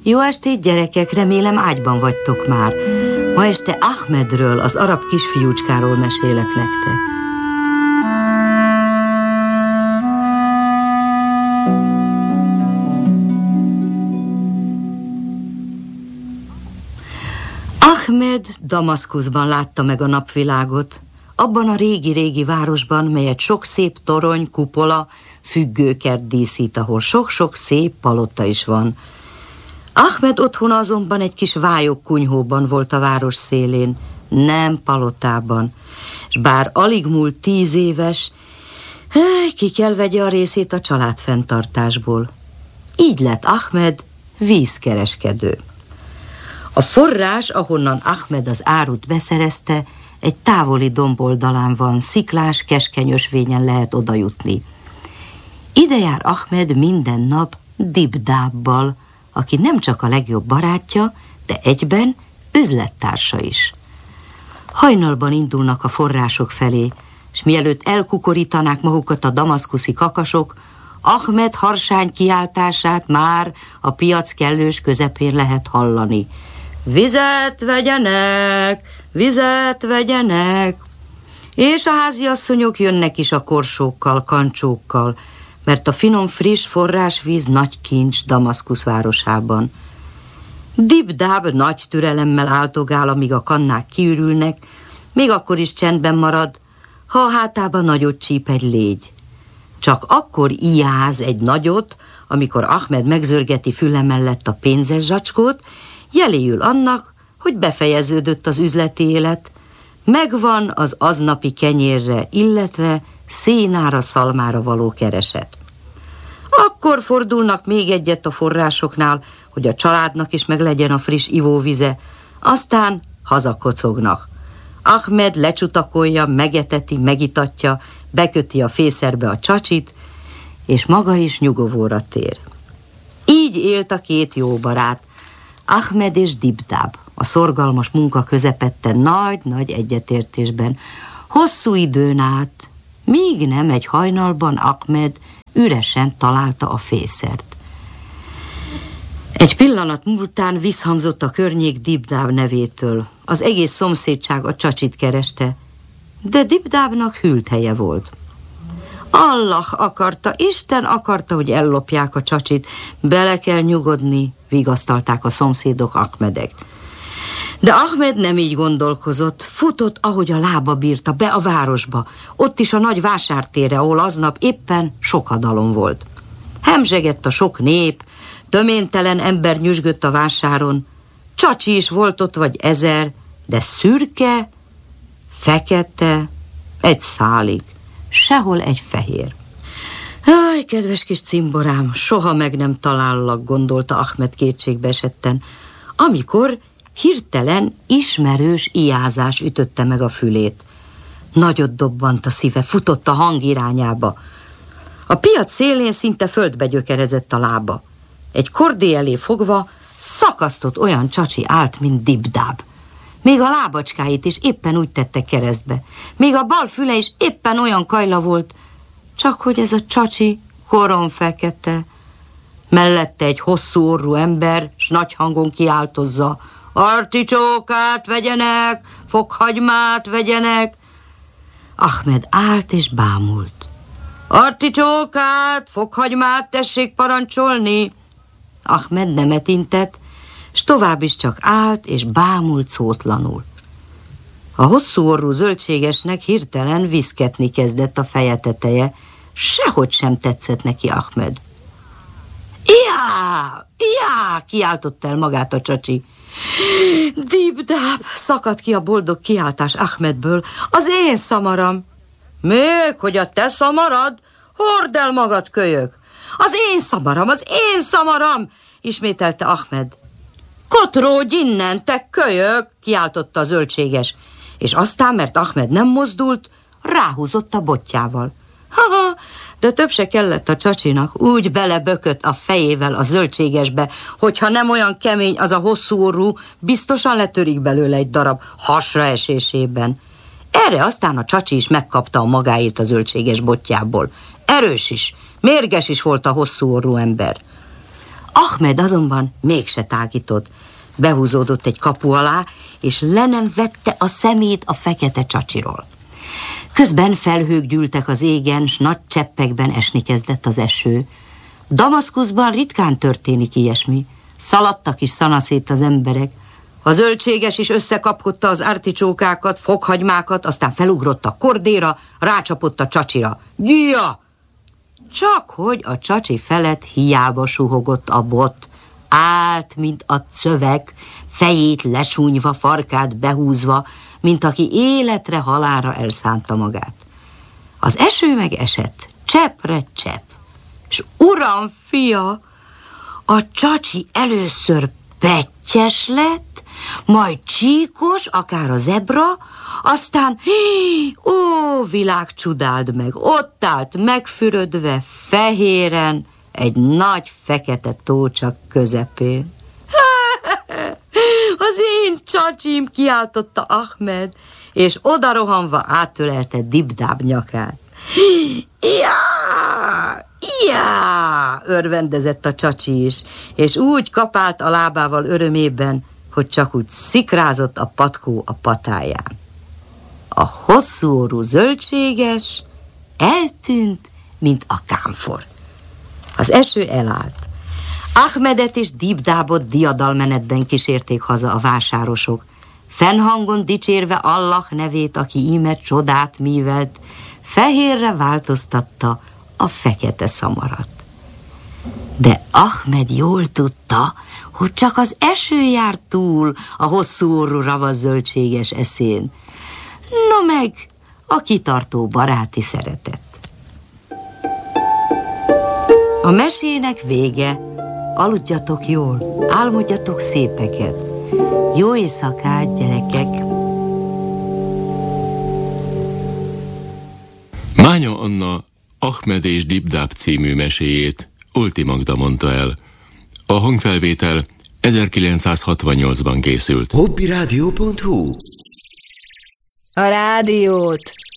Jó estét, gyerekek, remélem ágyban vagytok már. Ma este Ahmedről, az arab kisfiúcskáról mesélek nektek. Ahmed Damaszkuszban látta meg a napvilágot, abban a régi-régi városban, melyet sok szép torony, kupola, függőkert díszít, ahol sok-sok szép palota is van. Ahmed otthona azonban egy kis vályog kunyhóban volt a város szélén, nem palotában, és bár alig múlt 10 éves, ki kell vegye a részét a családfenntartásból. Így lett Ahmed vízkereskedő. A forrás, ahonnan Ahmed az árut beszerezte, egy távoli domboldalán van, sziklás, keskeny ösvényen lehet odajutni. Ide jár Ahmed minden nap Dibdábbal, aki nem csak a legjobb barátja, de egyben üzlettársa is. Hajnalban indulnak a források felé, és mielőtt elkukorítanák magukat a damaszkuszi kakasok, Ahmed harsány kiáltását már a piac kellős közepén lehet hallani. Vizet vegyenek, vizet vegyenek! És a háziasszonyok jönnek is a korsókkal, kancsókkal, mert a finom, friss forrásvíz nagy kincs Damaszkusz városában. Dibdáb nagy türelemmel áltogál, amíg a kannák kiürülnek, még akkor is csendben marad, ha a hátában nagyot csíp egy légy. Csak akkor ijáz egy nagyot, amikor Ahmed megzörgeti füle mellett a pénzes zacskót, jeléül annak, hogy befejeződött az üzleti élet, megvan az aznapi kenyérre, illetve szénára, szalmára való kereset. Akkor fordulnak még egyet a forrásoknál, hogy a családnak is meglegyen a friss ivóvize, aztán hazakocognak. Ahmed lecsutakolja, megeteti, megitatja, beköti a fészerbe a csacsit, és maga is nyugovóra tér. Így élt a két jó barát, Ahmed és Dibdáb, a szorgalmas munka közepette nagy-nagy egyetértésben. Hosszú időn át, míg nem egy hajnalban Ahmed üresen találta a fészert. Egy pillanat múltán visszhangzott a környék Dibdáb nevétől. Az egész szomszédság a csacsit kereste, de Dibdábnak hűlt helye volt. Allah akarta, Isten akarta, hogy ellopják a csacsit, bele kell nyugodni, vigasztalták a szomszédok Ahmedek. De Ahmed nem így gondolkozott, futott, ahogy a lába bírta, be a városba, ott is a nagy vásártérre, ahol aznap éppen sokadalom volt. Hemzsegett a sok nép, töménytelen ember nyüzsgött a vásáron, csacsi is volt ott vagy 1000, de szürke, fekete, egy szálig, sehol egy fehér. Áj, kedves kis cimborám, soha meg nem talállak, gondolta Ahmed kétségbe esetten, amikor hirtelen ismerős ijázás ütötte meg a fülét. Nagyot dobbant a szíve, futott a hang irányába. A piac szélén szinte földbe gyökerezett a lába. Egy kordé elé fogva szakasztott olyan csacsi állt, mint Dibdáb. Még a lábacskáit is éppen úgy tette keresztbe. Még a bal füle is éppen olyan kajla volt, csak hogy ez a csacsi koronfekete. Mellette egy hosszú orrú ember, s nagy hangon kiáltozza: articsókát vegyenek, fokhagymát vegyenek. Ahmed állt és bámult. Articsókát, fokhagymát tessék parancsolni. Ahmed nemet intett, s tovább is csak állt és bámult szótlanul. A hosszú orrú zöldségesnek hirtelen viszketni kezdett a feje teteje, sehogy sem tetszett neki Ahmed. Iá, iá, kiáltott el magát a csacsi. Dibdáb, szakadt ki a boldog kiáltás Ahmedből, az én szamaram. Még, hogy a te szamarad? Hord el magad, kölyök! Az én szamaram, ismételte Ahmed. Kotródj innen, te kölyök, kiáltotta a zöldséges, és aztán, mert Ahmed nem mozdult, ráhúzott a botjával. Ha-ha, de több se kellett a csacsinak, úgy belebökött a fejével a zöldségesbe, hogyha nem olyan kemény az a hosszú orrú, biztosan letörik belőle egy darab hasra esésében. Erre aztán a csacsi is megkapta a magáét a zöldséges botjából. Erős is, mérges is volt a hosszú orrú ember. Ahmed azonban mégse tágított. Behúzódott egy kapu alá, és le nem vette a szemét a fekete csacsiról. Közben felhők gyűltek az égen, s nagy cseppekben esni kezdett az eső. Damaszkuszban ritkán történik ilyesmi. Szaladtak is szanaszét az emberek. A zöldséges is összekapkodta az articsókákat, fokhagymákat, aztán felugrott a kordéra, rácsapott a csacsira. Gyia! Csak hogy a csacsi felett hiába suhogott a bot. Állt, mint a cövek, fejét lesúnyva, farkát behúzva, mint aki életre, halálra elszánta magát. Az eső meg esett, cseppre csepp. És uram, fia, a csacsi először pettyes lett, majd csíkos, akár a zebra, aztán, ó, világ, csudáld meg, ott állt megfürödve, fehéren, egy nagy fekete tócsak közepén. Az én csacsim, kiáltotta Ahmed, és odarohanva átölelte Dibdáb nyakát. Ja, örvendezett a csacsi is, és úgy kapált a lábával örömében, hogy csak úgy szikrázott a patkó a patáján. A hosszú orrú zöldséges eltűnt, mint a kámfor. Az eső elállt. Ahmedet és Dibdábot diadalmenetben kísérték haza a vásárosok, fennhangon dicsérve Allah nevét, aki íme csodát művelt, fehérre változtatta a fekete szamarat. De Ahmed jól tudta, hogy csak az eső jár túl a hosszú orrú ravasz zöldséges eszén, no meg a kitartó baráti szeretet. A mesének vége. Aludjatok jól, álmodjatok szépeket. Jó éjszakát, gyerekek! Mánya Anna Ahmed és Dibdáb című meséjét Olti Magda mondta el. A hangfelvétel 1968-ban készült. Hobbiradio.hu. A rádiót